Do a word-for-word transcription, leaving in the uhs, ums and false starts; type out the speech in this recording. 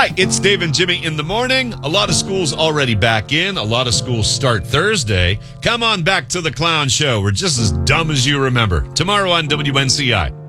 Hi, it's Dave and Jimmy in the morning. A lot of schools already back in. A lot of schools start Thursday. Come on back to the Clown Show. We're just as dumb as you remember. Tomorrow on W N C I.